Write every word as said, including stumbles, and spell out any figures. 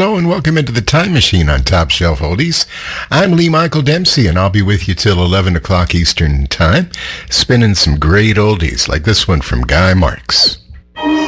hello, and welcome into the Time Machine on Top Shelf Oldies. I'm Lee Michael Dempsey, and I'll be with you till eleven o'clock Eastern Time, spinning some great oldies like this one from Guy Marks.